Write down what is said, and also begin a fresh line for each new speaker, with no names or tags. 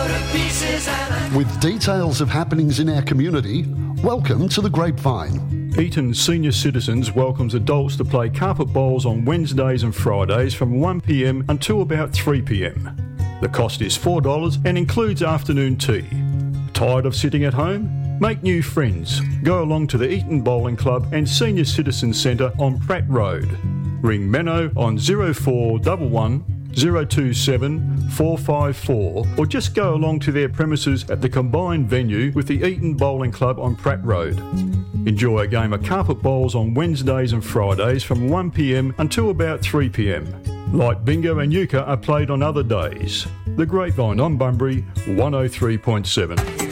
With details of happenings in our community, welcome to The Grapevine.
Eaton Senior Citizens welcomes adults to play carpet bowls on Wednesdays and Fridays from 1pm until about 3pm. The cost is $4 and includes afternoon tea. Tired of sitting at home? Make new friends. Go along to the Eaton Bowling Club and Senior Citizens Centre on Pratt Road. Ring Menno on 0411 027 454 or just go along to their premises at the combined venue with the Eaton Bowling Club on Pratt Road. Enjoy a game of carpet bowls on Wednesdays and Fridays from 1pm until about 3pm. Light bingo and euchre are played on other days. The Grapevine on Bunbury 103.7.